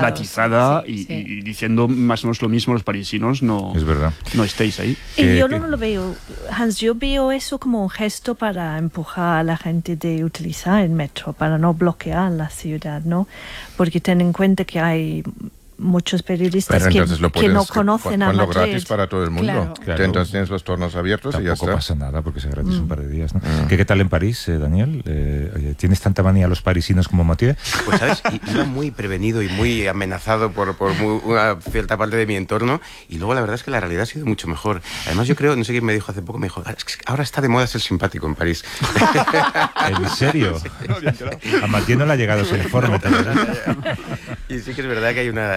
privatizada y diciendo más o menos lo mismo los parisinos, no, es verdad. No estéis ahí. Y yo no lo veo, Hans, yo veo eso como un gesto para empujar a la gente de utilizar el metro, para no bloquear la ciudad, ¿no? Porque ten en cuenta que hay muchos periodistas que no conocen a Madrid. Gratis para todo el mundo. Claro. Entonces tienes los tornos abiertos y ya está. Tampoco pasa nada porque sea gratis un par de días, ¿no? ¿Qué tal en París, Daniel? ¿Tienes tanta manía a los parisinos como Mathieu? Pues, ¿sabes? Iba muy prevenido y muy amenazado por una cierta parte de mi entorno, y luego la verdad es que la realidad ha sido mucho mejor. Además, yo creo, no sé quién me dijo hace poco, me dijo, es que ahora está de moda ser simpático en París. ¿En serio? A Mathieu no le ha llegado ese informe, ¿verdad? Y sí que es verdad que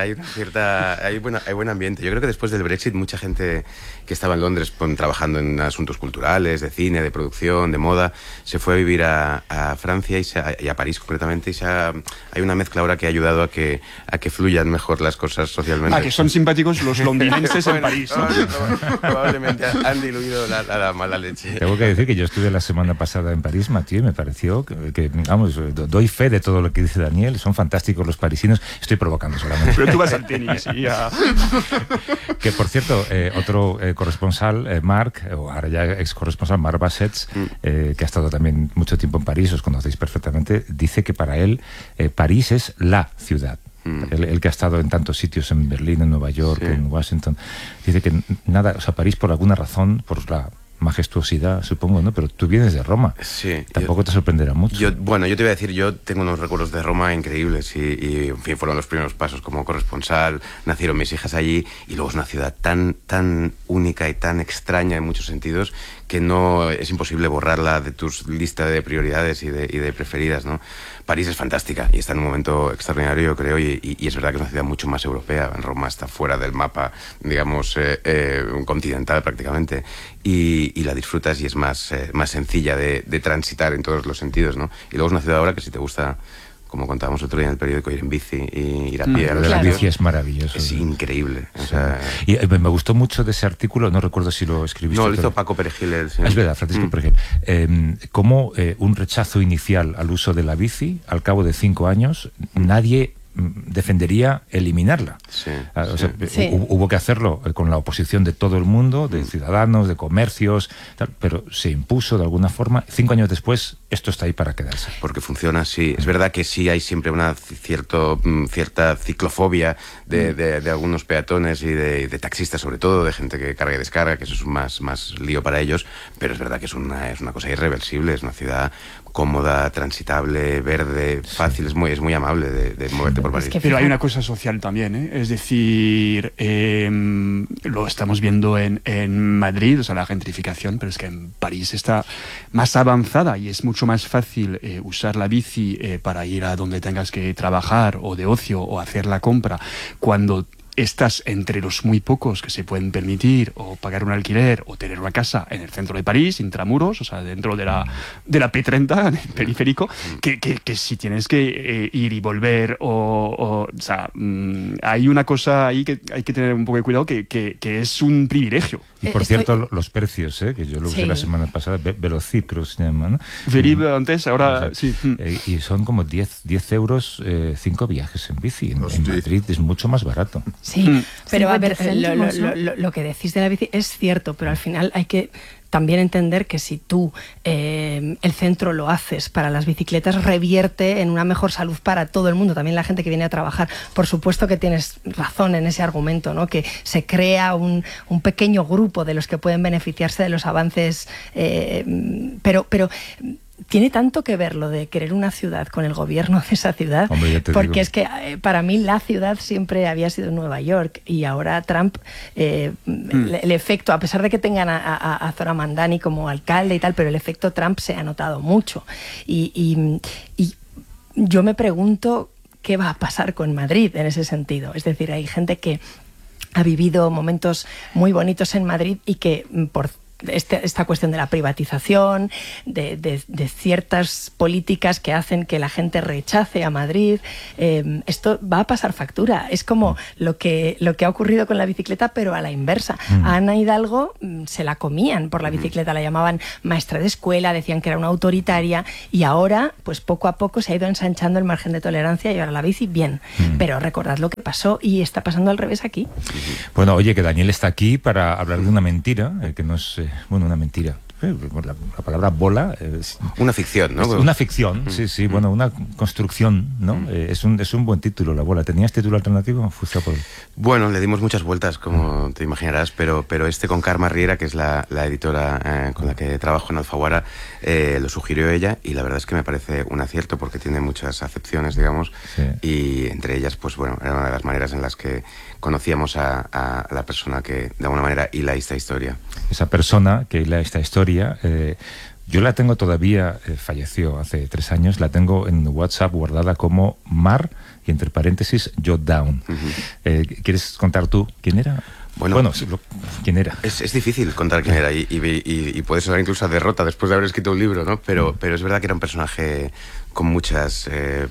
hay buen ambiente. Yo creo que después del Brexit mucha gente que estaba en Londres trabajando en asuntos culturales, de cine, de producción, de moda, se fue a vivir a Francia y a París concretamente, y hay una mezcla ahora que ha ayudado a que fluyan mejor las cosas socialmente. Que son simpáticos los londinenses en París, ¿no? Probablemente han diluido la mala leche. Tengo que decir que yo estuve la semana pasada en París, Mathieu, me pareció que vamos, doy fe de todo lo que dice Daniel, son fantásticos los parisinos, estoy provocando solamente. Pero tú vas al tenis y ya... Que, por cierto, otro corresponsal, Marc, o ahora ya ex corresponsal, Marc Bassets, que ha estado también mucho tiempo en París, os conocéis perfectamente, dice que para él París es la ciudad. Él que ha estado en tantos sitios, en Berlín, en Nueva York, en Washington, dice que nada, o sea, París por alguna razón, por la majestuosidad, supongo, ¿no? Pero tú vienes de Roma. Sí. Tampoco te sorprenderá mucho. Yo te voy a decir, yo tengo unos recuerdos de Roma increíbles y en fin, fueron los primeros pasos como corresponsal, nacieron mis hijas allí, y luego es una ciudad tan única y tan extraña en muchos sentidos que no es imposible borrarla de tus listas de prioridades y de preferidas, ¿no? París es fantástica y está en un momento extraordinario, yo creo, y es verdad que es una ciudad mucho más europea. En Roma está fuera del mapa, digamos, continental prácticamente, y la disfrutas y es más sencilla de transitar en todos los sentidos, ¿no? Y luego es una ciudad ahora que, si te gusta, como contábamos otro día en el periódico, ir en bici y ir a pie. La bici es maravilloso. Es increíble. O sí. sea, y me gustó mucho de ese artículo, no recuerdo si lo escribiste. No, lo hizo Paco Perejil. Es verdad, Francisco Perejil. Cómo un rechazo inicial al uso de la bici, al cabo de 5 años, nadie defendería eliminarla. Sí, o sea, hubo que hacerlo con la oposición de todo el mundo, de ciudadanos, de comercios, tal, pero se impuso de alguna forma. 5 años después, esto está ahí para quedarse. Porque funciona así. Es verdad que sí hay siempre una cierta ciclofobia de algunos peatones y de taxistas, sobre todo, de gente que carga y descarga, que eso es más lío para ellos, pero es verdad que es una cosa irreversible, es una ciudad cómoda, transitable, verde, fácil, es muy amable de moverte por París. Pero hay una cosa social también, ¿eh? Es decir, lo estamos viendo en Madrid, o sea, la gentrificación, pero es que en París está más avanzada y es mucho más fácil usar la bici para ir a donde tengas que trabajar o de ocio o hacer la compra, cuando estás entre los muy pocos que se pueden permitir o pagar un alquiler o tener una casa en el centro de París, intramuros, o sea, dentro de la P30, en el periférico, que si tienes que ir y volver o sea, hay una cosa ahí que hay que tener un poco de cuidado, que es un privilegio. Y por cierto, los precios, que yo lo usé la semana pasada, Velocicro se llama, ¿no? Verib antes, ahora sí. Y son como 10 euros 5 viajes en bici. En Madrid es mucho más barato. Sí, pero a ver, lo que decís de la bici es cierto, pero al final hay que también entender que si tú el centro lo haces para las bicicletas, revierte en una mejor salud para todo el mundo, también la gente que viene a trabajar. Por supuesto que tienes razón en ese argumento, ¿no? Que se crea un pequeño grupo de los que pueden beneficiarse de los avances, pero tiene tanto que ver lo de querer una ciudad con el gobierno de esa ciudad. Hombre, porque es que para mí la ciudad siempre había sido Nueva York, y ahora Trump, el efecto, a pesar de que tengan a Zohran Mamdani como alcalde y tal, pero el efecto Trump se ha notado mucho. Y yo me pregunto qué va a pasar con Madrid en ese sentido. Es decir, hay gente que ha vivido momentos muy bonitos en Madrid y que por esta cuestión de la privatización, de ciertas políticas que hacen que la gente rechace a Madrid. Esto va a pasar factura. Es como lo que ha ocurrido con la bicicleta, pero a la inversa. A Ana Hidalgo se la comían por la bicicleta, la llamaban maestra de escuela, decían que era una autoritaria, y ahora, pues poco a poco se ha ido ensanchando el margen de tolerancia y ahora la bici bien. Pero recordad lo que pasó y está pasando al revés aquí. Bueno, oye, que Daniel está aquí para hablar de una mentira, que no es, una mentira. La palabra bola es una ficción, ¿no? Es una ficción, sí, bueno, una construcción, ¿no? Es un buen título, La bola. ¿Tenías título alternativo? Bueno, le dimos muchas vueltas, como te imaginarás, pero este con Carme Riera, que es la editora con la que trabajo en Alfaguara, lo sugirió ella, y la verdad es que me parece un acierto porque tiene muchas acepciones, digamos, y entre ellas, pues bueno, era una de las maneras en las que conocíamos a la persona que de alguna manera hila esta historia. Esa persona que hila esta historia, yo la tengo todavía, falleció hace 3 años, la tengo en WhatsApp guardada como Mar, y entre paréntesis, Jotdown. ¿Quieres contar tú quién era? Bueno, ¿quién era? Es difícil contar quién era y puede sonar incluso a derrota después de haber escrito un libro, ¿no? Pero es verdad que era un personaje con muchas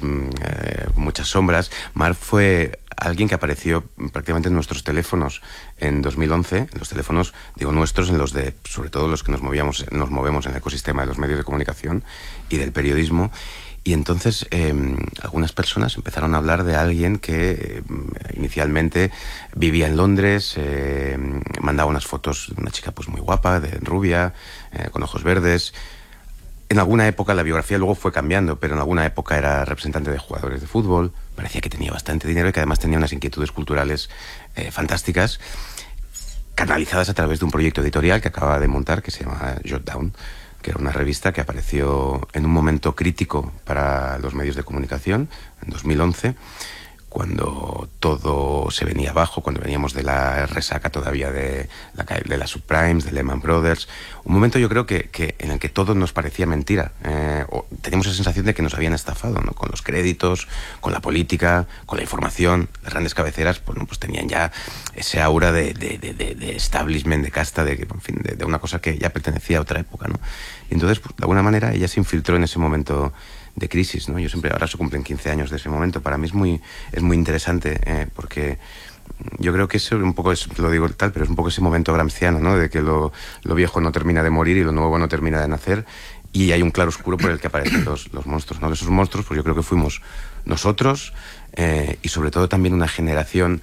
sombras. Mar fue alguien que apareció prácticamente en nuestros teléfonos en 2011, en los teléfonos, digo nuestros, en los de, sobre todo los que nos movemos en el ecosistema de los medios de comunicación y del periodismo. Y entonces algunas personas empezaron a hablar de alguien que inicialmente vivía en Londres, mandaba unas fotos de una chica pues muy guapa, rubia, con ojos verdes. En alguna época la biografía luego fue cambiando, pero en alguna época era representante de jugadores de fútbol, parecía que tenía bastante dinero y que además tenía unas inquietudes culturales fantásticas, canalizadas a través de un proyecto editorial que acababa de montar, que se llama Jotdown, que era una revista que apareció en un momento crítico para los medios de comunicación, en 2011, cuando todo se venía abajo, cuando veníamos de la resaca todavía de las subprimes, de Lehman Brothers. Un momento, yo creo que en el que todo nos parecía mentira. Teníamos la sensación de que nos habían estafado, ¿no? Con los créditos, con la política, con la información. Las grandes cabeceras pues tenían ya ese aura de establishment, de casta, de una cosa que ya pertenecía a otra época, ¿no? Y entonces, pues, de alguna manera, ella se infiltró en ese momento de crisis, ¿no? Yo siempre, ahora se cumplen 15 años de ese momento. Para mí es muy interesante, porque yo creo que eso un poco lo digo tal, pero es un poco ese momento gramsciano, ¿no? De que lo viejo no termina de morir y lo nuevo no termina de nacer, y hay un claro oscuro por el que aparecen los monstruos, ¿no? Esos monstruos, pues yo creo que fuimos nosotros, y sobre todo también una generación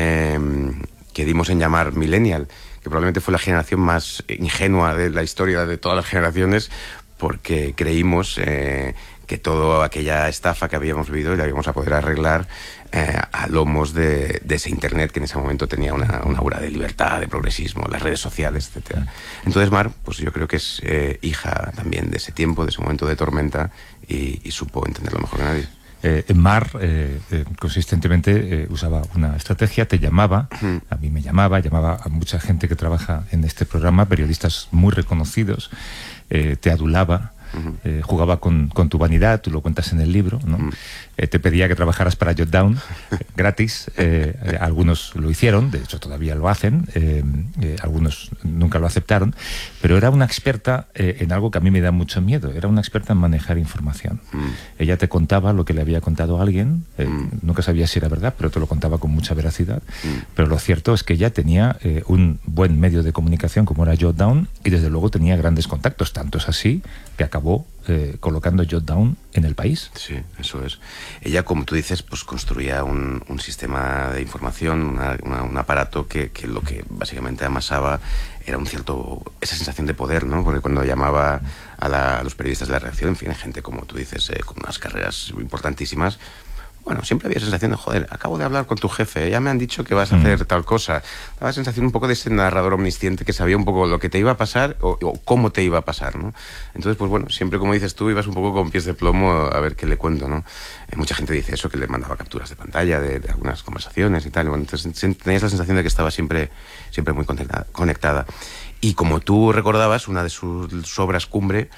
que dimos en llamar millennial, que probablemente fue la generación más ingenua de la historia de todas las generaciones, porque creímos que toda aquella estafa que habíamos vivido la íbamos a poder arreglar a lomos de ese Internet que en ese momento tenía una aura de libertad, de progresismo, las redes sociales, etc. Entonces Mar, pues yo creo que es hija también de ese tiempo, de ese momento de tormenta, y supo entenderlo mejor que nadie. Mar consistentemente usaba una estrategia, te llamaba, a mí me llamaba a mucha gente que trabaja en este programa, periodistas muy reconocidos, te adulaba, jugaba con tu vanidad, tú lo cuentas en el libro, ¿no? Te pedía que trabajaras para Jotdown gratis, algunos lo hicieron, de hecho todavía lo hacen, algunos nunca lo aceptaron, pero era una experta en algo que a mí me da mucho miedo, era una experta en manejar información. Ella te contaba lo que le había contado a alguien, nunca sabía si era verdad, pero te lo contaba con mucha veracidad, pero lo cierto es que ella tenía un buen medio de comunicación como era Jotdown, y desde luego tenía grandes contactos, tanto es así que acabó colocando Jotdown en El País. Sí, eso es. Ella, como tú dices, pues construía un sistema de información, un aparato que lo que básicamente amasaba era esa sensación de poder, ¿no? Porque cuando llamaba a los periodistas de la redacción, en fin, gente, como tú dices, con unas carreras importantísimas, bueno, siempre había sensación de, joder, acabo de hablar con tu jefe, ya me han dicho que vas a hacer tal cosa. Daba la sensación un poco de ese narrador omnisciente que sabía un poco lo que te iba a pasar o cómo te iba a pasar, ¿no? Entonces, pues bueno, siempre, como dices tú, ibas un poco con pies de plomo a ver qué le cuento, ¿no? Mucha gente dice eso, que le mandaba capturas de pantalla de algunas conversaciones y tal. Bueno, entonces tenías la sensación de que estaba siempre muy conectada. Y como tú recordabas, una de sus obras cumbre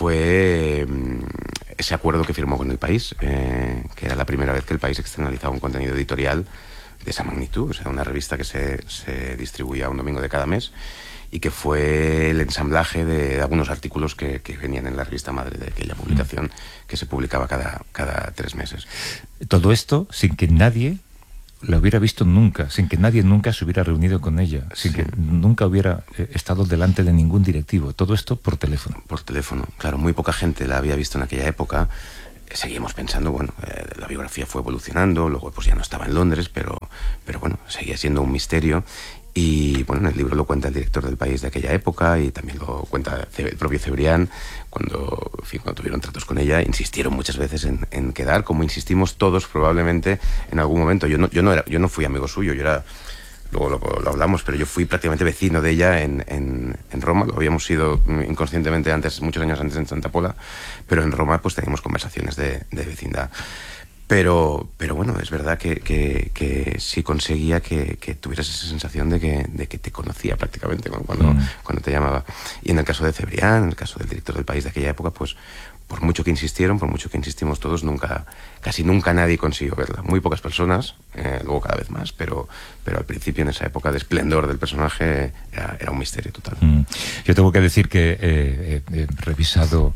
fue ese acuerdo que firmó con El País, que era la primera vez que El País externalizaba un contenido editorial de esa magnitud, o sea, una revista que se distribuía un domingo de cada mes, y que fue el ensamblaje de algunos artículos que venían en la revista madre de aquella publicación que se publicaba cada 3 meses. Todo esto sin que nadie la hubiera visto nunca, sin que nadie nunca se hubiera reunido con ella, sin que nunca hubiera estado delante de ningún directivo. Todo esto por teléfono. Por teléfono, claro. Muy poca gente la había visto en aquella época. Seguimos pensando, bueno, la biografía fue evolucionando, luego pues ya no estaba en Londres, pero bueno, seguía siendo un misterio. Y bueno, en el libro lo cuenta el director del País de aquella época y también lo cuenta el propio Cebrián. Cuando tuvieron tratos con ella, insistieron muchas veces en quedar, como insistimos todos probablemente en algún momento. Yo no fui amigo suyo, yo era... Luego lo hablamos, pero yo fui prácticamente vecino de ella en Roma. Lo habíamos sido inconscientemente antes, muchos años antes en Santa Pola, pero en Roma pues teníamos conversaciones de vecindad. Pero bueno, es verdad que sí conseguía que tuvieras esa sensación de que te conocía prácticamente cuando te llamaba. Y en el caso de Cebrián, en el caso del director del País de aquella época, pues por mucho que insistieron, por mucho que insistimos todos, casi nunca nadie consiguió verla. Muy pocas personas, luego cada vez más, pero al principio, en esa época de esplendor del personaje, era un misterio total. Yo tengo que decir que he revisado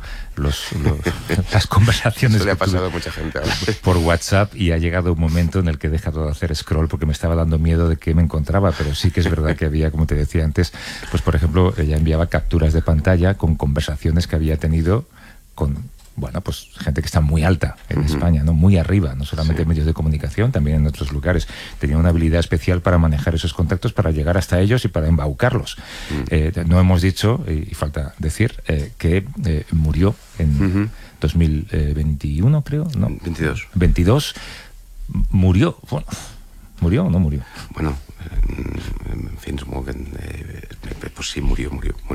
las conversaciones. Eso le ha pasado a mucha gente ahora. Por WhatsApp, y ha llegado un momento en el que he dejado de hacer scroll porque me estaba dando miedo de qué me encontraba, pero sí que es verdad que había, como te decía antes, pues por ejemplo, ella enviaba capturas de pantalla con conversaciones que había tenido con, bueno, pues gente que está muy alta en España, ¿no? Muy arriba, no solamente en medios de comunicación, también en otros lugares. Tenía una habilidad especial para manejar esos contactos, para llegar hasta ellos y para embaucarlos. No hemos dicho, y falta decir, que murió en 2021, creo, ¿no? 22. Murió, bueno, ¿murió o no murió? Bueno, en fin, supongo que pues sí, murió,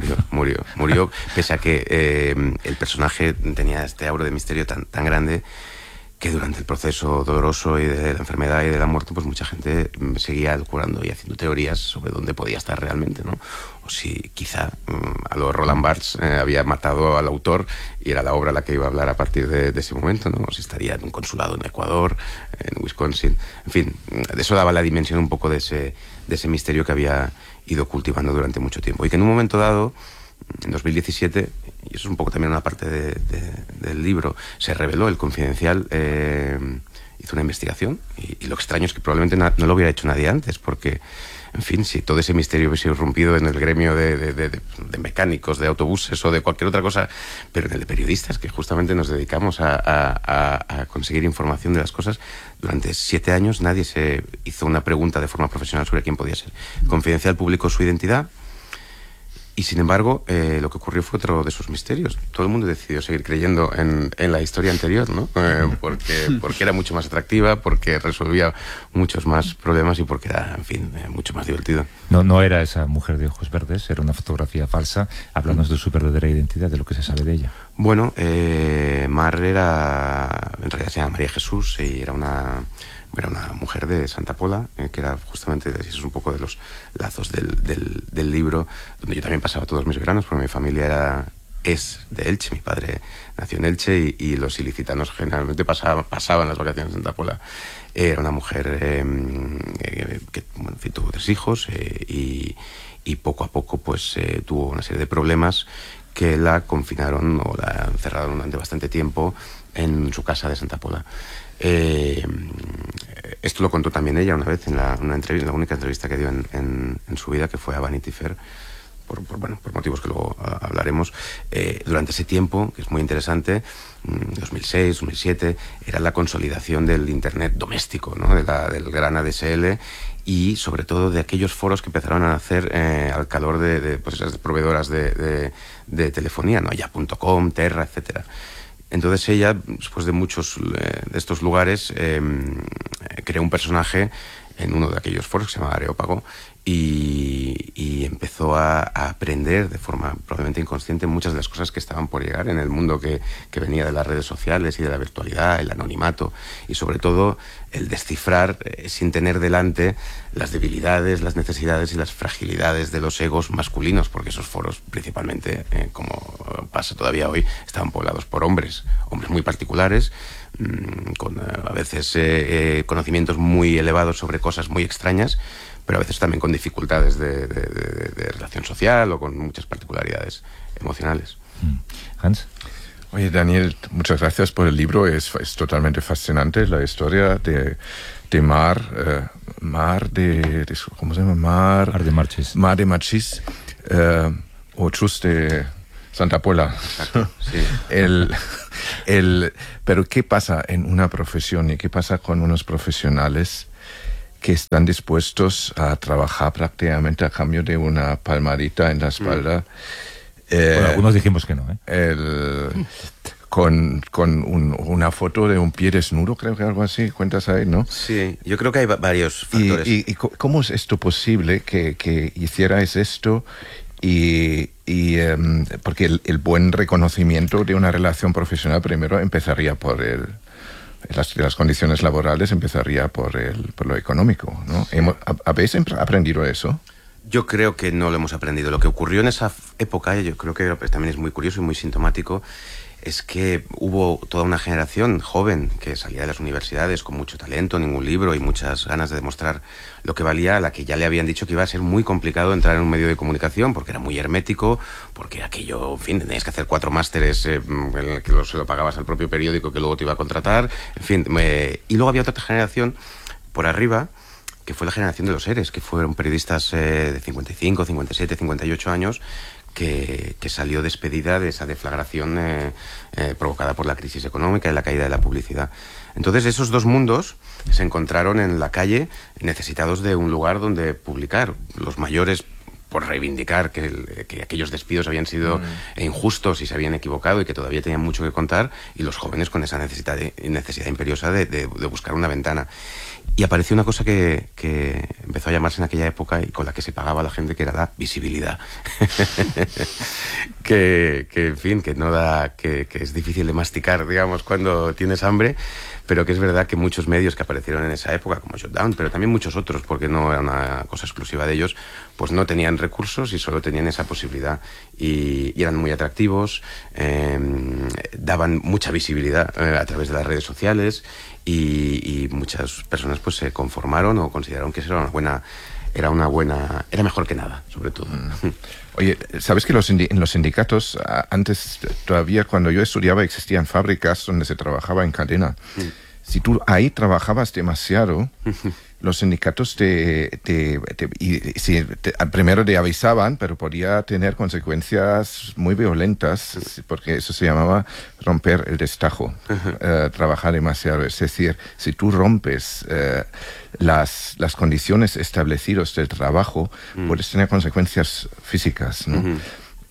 pese a que el personaje tenía este aura de misterio tan grande que durante el proceso doloroso y de la enfermedad y de la muerte, pues mucha gente seguía curando y haciendo teorías sobre dónde podía estar realmente, ¿no? O si quizá a lo Roland Barthes había matado al autor y era la obra la que iba a hablar a partir de ese momento, ¿no? O si estaría en un consulado en Ecuador, en Wisconsin. En fin, de eso daba la dimensión un poco de ese misterio que había ido cultivando durante mucho tiempo. Y que en un momento dado, en 2017, y eso es un poco también una parte del libro, se reveló, el Confidencial hizo una investigación, y lo extraño es que probablemente no lo hubiera hecho nadie antes, porque, en fin, si todo ese misterio hubiese irrumpido en el gremio de mecánicos, de autobuses o de cualquier otra cosa, pero en el de periodistas, que justamente nos dedicamos a conseguir información de las cosas, durante 7 años nadie se hizo una pregunta de forma profesional sobre quién podía ser. Confidencial publicó su identidad. Y sin embargo, lo que ocurrió fue otro de esos misterios. Todo el mundo decidió seguir creyendo en la historia anterior, ¿no? Porque era mucho más atractiva, porque resolvía muchos más problemas y porque era, en fin, mucho más divertido. No era esa mujer de ojos verdes, era una fotografía falsa. Háblanos de su verdadera identidad, de lo que se sabe de ella. Bueno, Mar en realidad se llama María Jesús y era una mujer de Santa Pola, que era justamente, eso es un poco de los lazos del libro, donde yo también pasaba todos mis veranos, porque mi familia es de Elche, mi padre nació en Elche y los ilicitanos generalmente pasaban las vacaciones en Santa Pola. Era una mujer que bueno, en fin, tuvo 3 hijos y poco a poco pues tuvo una serie de problemas que la confinaron o la encerraron durante bastante tiempo en su casa de Santa Pola. Esto lo contó también ella una vez en la única entrevista que dio en su vida, que fue a Vanity Fair, por motivos que luego hablaremos. Durante ese tiempo, que es muy interesante, 2006, 2007, era la consolidación del Internet doméstico, ¿no? Del gran ADSL y sobre todo de aquellos foros que empezaron a nacer al calor de pues esas proveedoras de telefonía, ¿no? Ya.com, Terra, etcétera. Entonces ella, después de muchos de estos lugares, creó un personaje en uno de aquellos foros que se llama Areópago y empezó a aprender de forma probablemente inconsciente muchas de las cosas que estaban por llegar en el mundo que venía de las redes sociales y de la virtualidad, el anonimato y sobre todo el descifrar sin tener delante las debilidades, las necesidades y las fragilidades de los egos masculinos, porque esos foros principalmente, como pasa todavía hoy, estaban poblados por hombres muy particulares, con a veces conocimientos muy elevados sobre cosas muy extrañas, pero a veces también con dificultades de relación social o con muchas particularidades emocionales. Hans. Oye, Daniel, muchas gracias por el libro. Es totalmente fascinante la historia de Mar de ¿cómo se llama? Mar de Marchís. Mar de Marchís, o Chus de Santa Pola. Exacto, sí. Pero ¿qué pasa en una profesión y qué pasa con unos profesionales que están dispuestos a trabajar prácticamente a cambio de una palmadita en la espalda? Bueno, algunos dijimos que no, con una foto de un pie desnudo, creo que algo así, cuentas ahí, ¿no? Sí, yo creo que hay varios factores. ¿Y cómo es esto posible que hicierais esto? Porque el buen reconocimiento de una relación profesional primero empezaría por las condiciones laborales, empezaría por lo económico, ¿no? ¿Habéis aprendido eso? Yo creo que no lo hemos aprendido. Lo que ocurrió en esa época, yo creo que también es muy curioso y muy sintomático, es que hubo toda una generación joven que salía de las universidades con mucho talento, ningún libro y muchas ganas de demostrar lo que valía, a la que ya le habían dicho que iba a ser muy complicado entrar en un medio de comunicación porque era muy hermético, porque aquello, en fin, tenías que hacer 4 másteres en el que se lo pagabas al propio periódico que luego te iba a contratar, en fin. Y luego había otra generación por arriba, que fue la generación de los ERES, que fueron periodistas de 55, 57, 58 años, que salió despedida de esa deflagración provocada por la crisis económica y la caída de la publicidad. Entonces esos dos mundos se encontraron en la calle necesitados de un lugar donde publicar. Los mayores por reivindicar que aquellos despidos habían sido injustos y se habían equivocado y que todavía tenían mucho que contar, y los jóvenes con esa necesidad imperiosa de buscar una ventana. Y apareció una cosa que empezó a llamarse en aquella época y con la que se pagaba a la gente, que era la visibilidad. En fin, que es difícil de masticar, digamos, cuando tienes hambre, pero que es verdad que muchos medios que aparecieron en esa época, como Shutdown, pero también muchos otros, porque no era una cosa exclusiva de ellos, pues no tenían recursos y solo tenían esa posibilidad. Y eran muy atractivos, daban mucha visibilidad a través de las redes sociales, y muchas personas pues se conformaron o consideraron que eso era mejor que nada, sobre todo. Oye, ¿sabes que en los sindicatos, antes todavía cuando yo estudiaba, existían fábricas donde se trabajaba en cadena? Si tú ahí trabajabas demasiado, los sindicatos primero te avisaban, pero podía tener consecuencias muy violentas, porque eso se llamaba romper el destajo, trabajar demasiado. Es decir, si tú rompes las condiciones establecidas del trabajo, puedes tener consecuencias físicas, ¿no?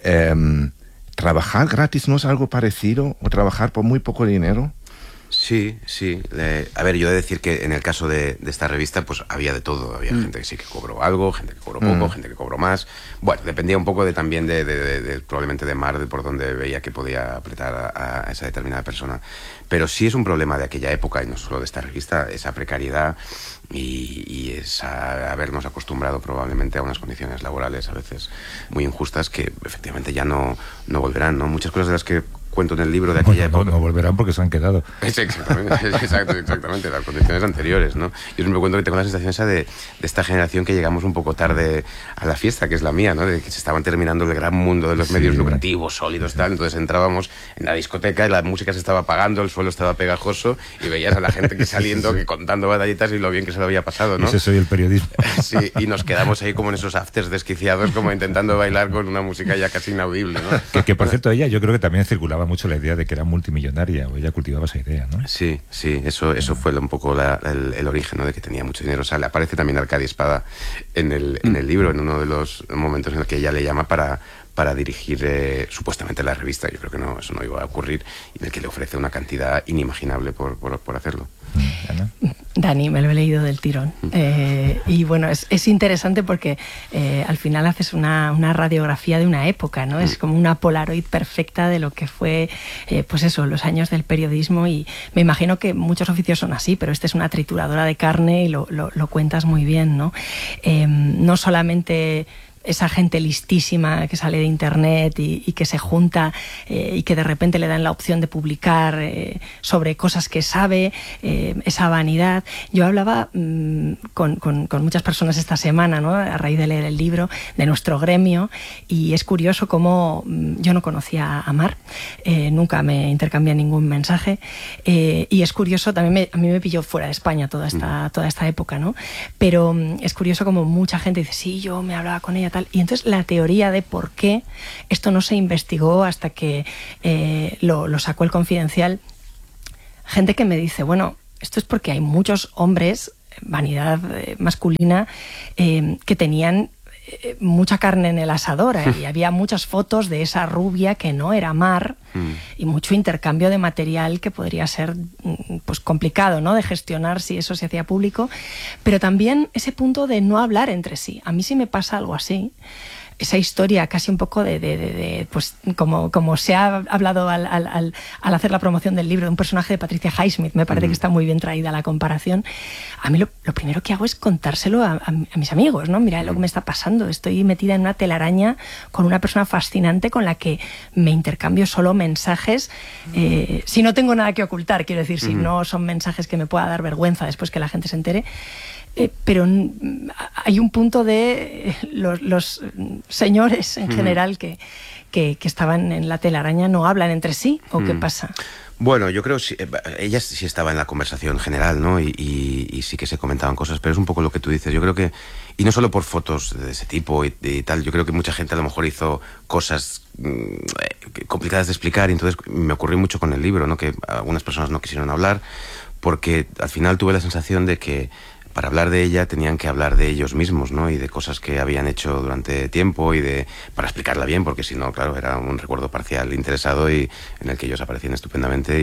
¿Trabajar gratis no es algo parecido? ¿O trabajar por muy poco dinero? Sí. A ver, yo he de decir que en el caso de esta revista, pues había de todo. Había gente que sí que cobró algo, gente que cobró poco, gente que cobró más. Bueno, dependía un poco también probablemente de Mar, de por donde veía que podía apretar a esa determinada persona. Pero sí es un problema de aquella época, y no solo de esta revista, esa precariedad y esa habernos acostumbrado probablemente a unas condiciones laborales a veces muy injustas que efectivamente ya no volverán, ¿no? Muchas cosas de las que cuento en el libro de aquella época. No volverán porque se han quedado. Exactamente, las condiciones anteriores, ¿no? Yo siempre cuento que tengo la sensación esa de esta generación que llegamos un poco tarde a la fiesta, que es la mía, ¿no? De que se estaban terminando el gran mundo de los medios lucrativos, sólidos, tal. Entonces entrábamos en la discoteca y la música se estaba apagando, el suelo estaba pegajoso y veías a la gente que saliendo, que contando batallitas y lo bien que se lo había pasado, ¿no? Ese soy el periodismo. Sí, y nos quedamos ahí como en esos afters desquiciados, como intentando bailar con una música ya casi inaudible, ¿no? Que por cierto, ella yo creo que también circulaba mucho la idea de que era multimillonaria, o ella cultivaba esa idea, ¿no? Sí, eso fue un poco el origen, ¿no? De que tenía mucho dinero. O sea, le aparece también Arcadia Espada en el libro, en uno de los momentos en el que ella le llama para dirigir supuestamente la revista. Yo creo que eso no iba a ocurrir, y en el que le ofrece una cantidad inimaginable por hacerlo. ¿Ana? Dani, me lo he leído del tirón. Y bueno, es interesante porque al final haces una radiografía de una época, ¿no? Es como una Polaroid perfecta de lo que fue, pues eso, los años del periodismo, y me imagino que muchos oficios son así, pero este es una trituradora de carne y lo cuentas muy bien, ¿no? No solamente esa gente listísima que sale de internet y que se junta y que de repente le dan la opción de publicar sobre cosas que sabe, esa vanidad. Yo hablaba con muchas personas esta semana, ¿no? A raíz de leer el libro, de nuestro gremio, y es curioso cómo yo no conocía a Mar, nunca me intercambié ningún mensaje, y es curioso, también a mí me pilló fuera de España toda esta época, ¿no? Pero es curioso como mucha gente dice, sí, yo me hablaba con ella, tal, y entonces la teoría de por qué esto no se investigó hasta que lo sacó El Confidencial, gente que me dice, bueno, esto es porque hay muchos hombres, vanidad masculina, que tenían mucha carne en el asador, y había muchas fotos de esa rubia que no era Mar, y mucho intercambio de material que podría ser pues complicado, ¿no?, de gestionar si eso se hacía público, pero también ese punto de no hablar entre sí. A mí sí me pasa algo así, esa historia casi un poco pues como se ha hablado al hacer la promoción del libro, de un personaje de Patricia Highsmith. Me parece que está muy bien traída la comparación. A mí lo primero que hago es contárselo a mis amigos, ¿no? Mira lo que me está pasando, estoy metida en una telaraña con una persona fascinante con la que me intercambio solo mensajes, si no tengo nada que ocultar, quiero decir, si no son mensajes que me pueda dar vergüenza después que la gente se entere. Pero hay un punto de los señores en general que estaban en la telaraña no hablan entre sí, ¿o qué pasa? Bueno, yo creo que ella sí estaba en la conversación general, ¿no? Y sí que se comentaban cosas, pero es un poco lo que tú dices. Yo creo que, y no solo por fotos de ese tipo y tal, yo creo que mucha gente a lo mejor hizo cosas complicadas de explicar, y entonces me ocurrió mucho con el libro, ¿no? Que algunas personas no quisieron hablar, porque al final tuve la sensación de que para hablar de ella tenían que hablar de ellos mismos, ¿no? Y de cosas que habían hecho durante tiempo para explicarla bien, porque si no, claro, era un recuerdo parcial interesado y en el que ellos aparecían estupendamente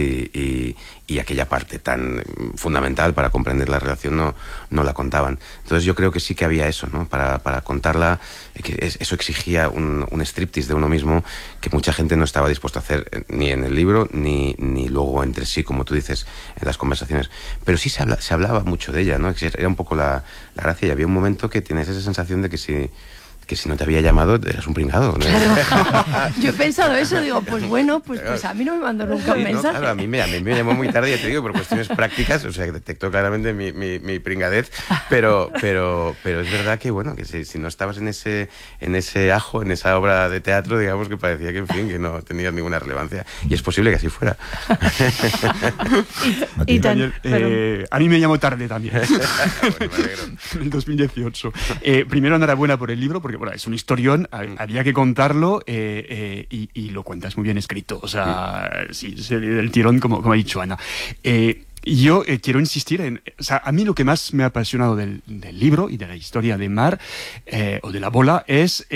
y aquella parte tan fundamental para comprender la relación no la contaban. Entonces yo creo que sí que había eso, ¿no? Para contarla, que eso exigía un striptease de uno mismo que mucha gente no estaba dispuesta a hacer ni en el libro ni luego entre sí, como tú dices, en las conversaciones. Pero sí se hablaba mucho de ella, ¿no? Era un poco la gracia, y había un momento que tienes esa sensación de que si no te había llamado eras un pringado, ¿no? Claro. Yo he pensado eso, digo, pues bueno, pues a mí no me mandó nunca un mensaje. No, claro, a mí me llamó muy tarde, ya te digo, por cuestiones prácticas, o sea, que detectó claramente mi pringadez, pero es verdad que, bueno, que si no estabas en ese ajo, en esa obra de teatro, digamos, que parecía que, en fin, que no tenía ninguna relevancia, y es posible que así fuera. A mí me llamó tarde también. Bueno, me alegro. En el 2018. Primero, enhorabuena por el libro, porque bueno, es un historión, había que contarlo, y lo cuentas muy bien escrito. O sea, sí, el tirón, como ha dicho Ana. Yo quiero insistir o sea, a mí lo que más me ha apasionado del libro y de la historia de Mar, o de la bola, es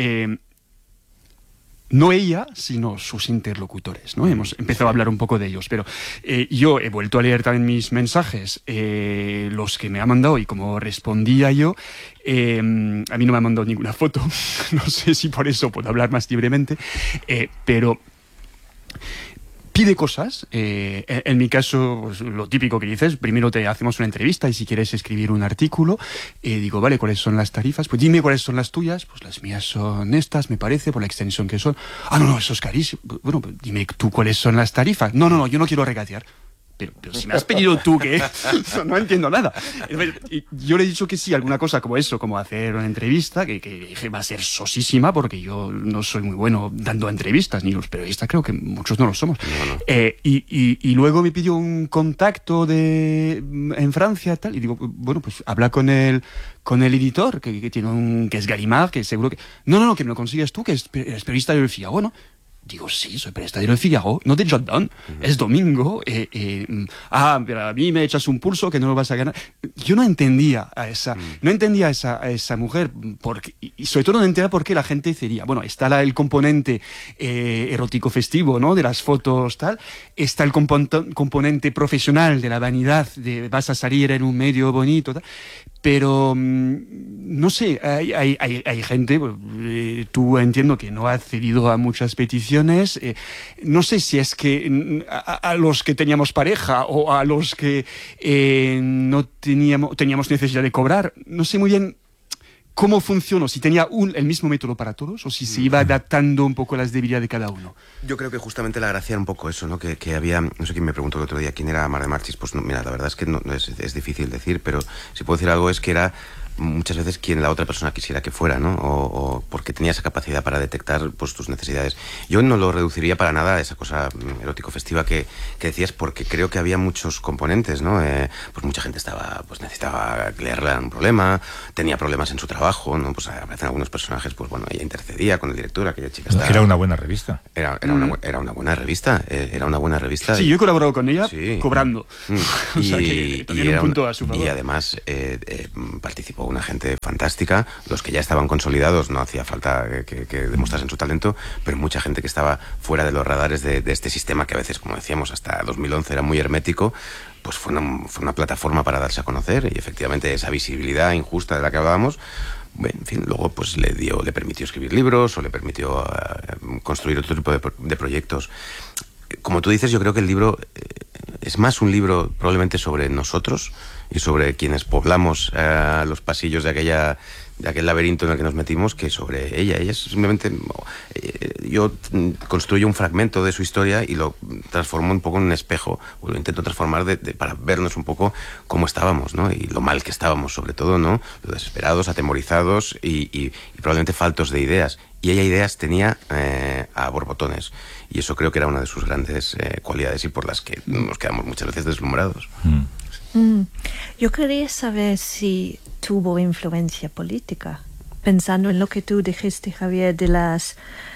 no ella, sino sus interlocutores, ¿no? Hemos empezado a hablar un poco de ellos, pero yo he vuelto a leer también mis mensajes, los que me ha mandado, y como respondía yo, a mí no me ha mandado ninguna foto, no sé si por eso puedo hablar más libremente, pero pide cosas. En mi caso, pues, lo típico que dices, primero te hacemos una entrevista y si quieres escribir un artículo, digo, vale, ¿cuáles son las tarifas? Pues dime cuáles son las tuyas. Pues las mías son estas, me parece, por la extensión que son. Ah, no, eso es carísimo. Bueno, pues dime tú cuáles son las tarifas. No, yo no quiero regatear. Pero si me has pedido tú que no entiendo nada. Yo le he dicho que sí, alguna cosa como eso, como hacer una entrevista, que va a ser sosísima, porque yo no soy muy bueno dando entrevistas, ni los periodistas creo que muchos no lo somos. No. Y luego me pidió un contacto en Francia, tal, y digo, bueno, pues habla con el editor, que tiene que es Gallimard, que seguro que... No, que me lo consigues tú, que eres periodista del Figaro, ¿no? Digo, sí, soy periodista del Figaro, no de Jordan, es domingo, pero a mí me echas un pulso que no lo vas a ganar. Yo no entendía a esa mujer, y sobre todo no entendía por qué la gente diría, bueno, está el componente erótico festivo, ¿no?, de las fotos, tal, está el componente profesional de la vanidad, de vas a salir en un medio bonito, tal, pero no sé, hay gente, tú entiendo que no ha accedido a muchas peticiones. No sé si es que a los que teníamos pareja o a los que no teníamos necesidad de cobrar, no sé muy bien cómo funcionó, si tenía el mismo método para todos o si se iba adaptando un poco a las debilidades de cada uno. Yo creo que justamente la gracia era un poco eso, ¿no? Que había, no sé quién me preguntó el otro día quién era Mar de Marchis. Pues no, mira, la verdad es que no, es difícil decir, pero si puedo decir algo es que era muchas veces quien la otra persona quisiera que fuera, ¿no? O porque tenía esa capacidad para detectar pues tus necesidades. Yo no lo reduciría para nada a esa cosa erótico-festiva que decías, porque creo que había muchos componentes, ¿no? Pues mucha gente necesitaba que le arreglaran un problema, tenía problemas en su trabajo, ¿no? Pues aparecen algunos personajes, pues bueno, ella intercedía con el director, aquella chica estaba... Era una buena revista. Era una buena revista, era una buena revista. Sí, yo he colaborado con ella cobrando. O sea que tenía un punto a su favor. Y además participó una gente fantástica. Los que ya estaban consolidados no hacía falta que demostrasen su talento, pero mucha gente que estaba fuera de los radares de este sistema que a veces, como decíamos, hasta 2011 era muy hermético, pues fue una plataforma para darse a conocer, y efectivamente esa visibilidad injusta de la que hablábamos, en fin, luego pues le permitió escribir libros o le permitió construir otro tipo de proyectos. Como tú dices, yo creo que el libro es más un libro probablemente sobre nosotros y sobre quienes poblamos los pasillos de aquel laberinto en el que nos metimos, que sobre ella. Ella es simplemente... yo construyo un fragmento de su historia y lo transformo un poco en un espejo, o lo intento transformar para vernos un poco cómo estábamos, ¿no? Y lo mal que estábamos, sobre todo, ¿no? Lo desesperados, atemorizados y probablemente faltos de ideas. Y ella ideas tenía a borbotones. Y eso creo que era una de sus grandes cualidades y por las que nos quedamos muchas veces deslumbrados. Yo quería saber si tuvo influencia política, pensando en lo que tú dijiste, Javier, de las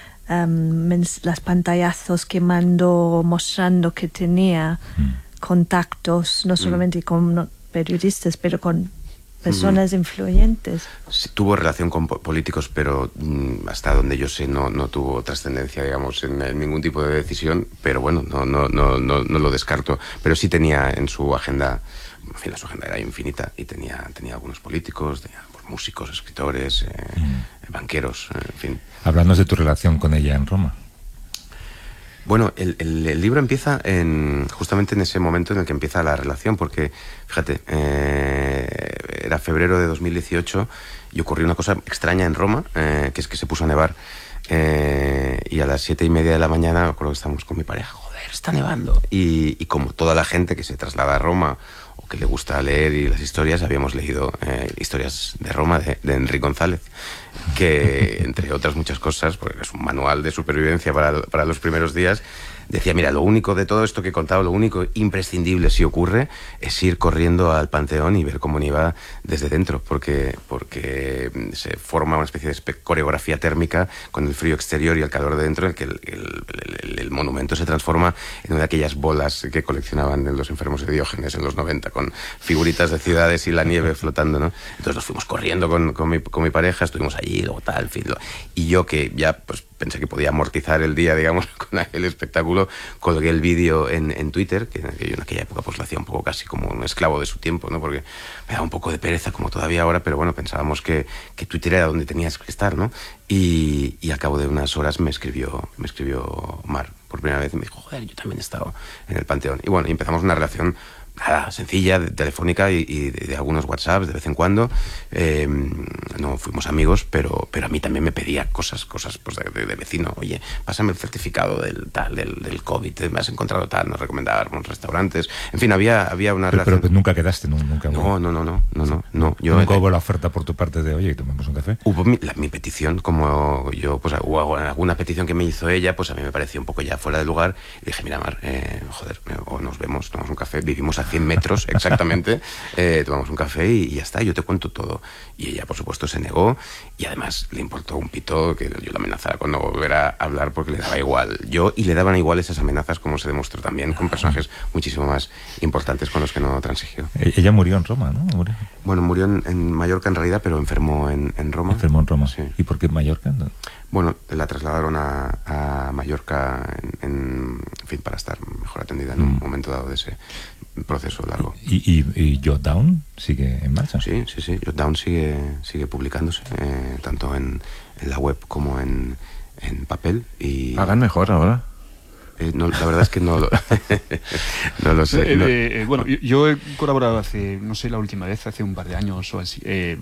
pantallazos que mandó mostrando que tenía contactos, no solamente con periodistas, pero con personas influyentes. Sí, tuvo relación con políticos, pero hasta donde yo sé no tuvo trascendencia, digamos, en ningún tipo de decisión, pero bueno, no lo descarto. Pero sí tenía en su agenda, en fin, su agenda era infinita y tenía algunos políticos, tenía músicos, escritores, banqueros, en fin. Háblanos de tu relación con ella en Roma. Bueno, el libro empieza justamente en ese momento en el que empieza la relación, porque, fíjate, era febrero de 2018 y ocurrió una cosa extraña en Roma, que es que se puso a nevar, y a las 7:30 de la mañana, me acuerdo que estábamos con mi pareja, joder, está nevando. Y como toda la gente que se traslada a Roma o que le gusta leer y las historias, habíamos leído Historias de Roma de Enrique González, que entre otras muchas cosas, porque es un manual de supervivencia para los primeros días, decía, mira, lo único de todo esto que he contado, lo único imprescindible si ocurre es ir corriendo al Panteón y ver cómo nieva desde dentro, porque se forma una especie de coreografía térmica con el frío exterior y el calor de dentro, en el que el monumento se transforma en una de aquellas bolas que coleccionaban los enfermos de Diógenes en los 90, con figuritas de ciudades y la nieve flotando, ¿no? Entonces nos fuimos corriendo con mi pareja, estuvimos allí, luego tal, en fin, y yo que ya pues pensé que podía amortizar el día, digamos, con aquel espectáculo, colgué el vídeo en Twitter, que en aquella época pues lo hacía un poco casi como un esclavo de su tiempo, ¿no? Porque me daba un poco de pereza, como todavía ahora, pero bueno, pensábamos que Twitter era donde tenías que estar, ¿no? Y al cabo de unas horas me escribió Mar por primera vez y me dijo, joder, yo también he estado en el Panteón. Y bueno, empezamos una relación nada, sencilla, telefónica y de algunos WhatsApps de vez en cuando. No fuimos amigos, pero a mí también me pedía cosas pues de vecino. Oye, pásame el certificado del COVID, me has encontrado tal, nos recomendaba algunos restaurantes. En fin, había una relación. Pero nunca quedaste, nunca. No. Yo nunca hubo la oferta por tu parte de, oye, tomamos un café. Hubo mi petición, como yo, pues hubo alguna petición que me hizo ella, pues a mí me pareció un poco ya fuera de lugar. Y dije, mira, Mar, joder, o nos vemos, tomamos un café, vivimos a 100 metros exactamente, tomamos un café y ya está, yo te cuento todo. Y ella, por supuesto, se negó y además le importó un pito que yo la amenazara con no volver a hablar porque le daba igual. Y le daban igual esas amenazas, como se demostró también con personajes muchísimo más importantes con los que no transigió. Ella murió en Roma, ¿no? Bueno, murió en Mallorca en realidad, pero enfermó en Roma. Enfermó en Roma, sí. ¿Y por qué en Mallorca? Bueno, la trasladaron a Mallorca, en fin, para estar mejor atendida en un momento dado de ese proceso largo. ¿Y Jotdown sigue en marcha? Sí. Jotdown sigue publicándose, tanto en la web como en papel. Y ¿Pagan mejor ahora? No, la verdad es que no lo, no lo sé. Bueno, yo he colaborado hace, no sé, la última vez, hace un par de años o así.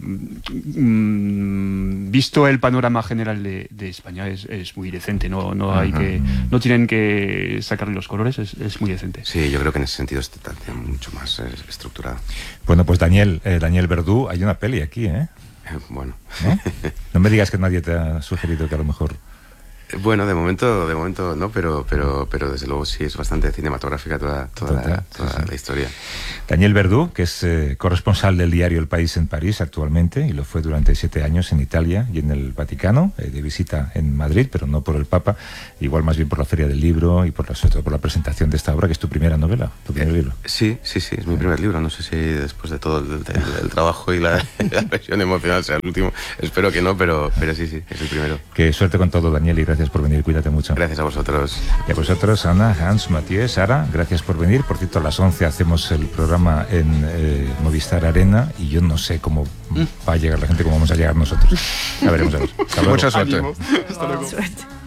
Visto el panorama general de España, es muy decente. No hay que, no tienen que sacarle los colores, es muy decente. Sí, yo creo que en ese sentido está mucho más estructurado. Bueno, pues Daniel Verdú, hay una peli aquí, ¿eh? Bueno. No me digas que nadie te ha sugerido que a lo mejor... Bueno, de momento no, pero desde luego sí es bastante cinematográfica toda la historia. Daniel Verdú, que es corresponsal del diario El País en París actualmente, y lo fue durante 7 años en Italia y en el Vaticano, de visita en Madrid, pero no por el Papa, igual más bien por la Feria del Libro y sobre todo por la presentación de esta obra, que es tu primera novela, tu primer libro. Sí, es mi primer libro. No sé si después de todo el trabajo y la presión emocional sea el último. Espero que no, pero sí, es el primero. Qué suerte con todo, Daniel, y gracias por venir, cuídate mucho. Gracias a vosotros. Y a vosotros, Ana, Hans, Mathieu, Sara, gracias por venir. Por cierto, a las 11 hacemos el programa en Movistar Arena y yo no sé cómo va a llegar la gente, cómo vamos a llegar nosotros. Ya veremos. Hasta luego. Mucha suerte. Hasta luego. Suerte.